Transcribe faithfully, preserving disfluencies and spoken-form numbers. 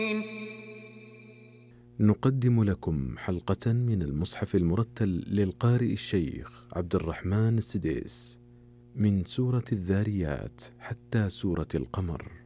نقدم لكم حلقة من المصحف المرتل للقارئ الشيخ عبد الرحمن السديس من سورة الذاريات حتى سورة القمر.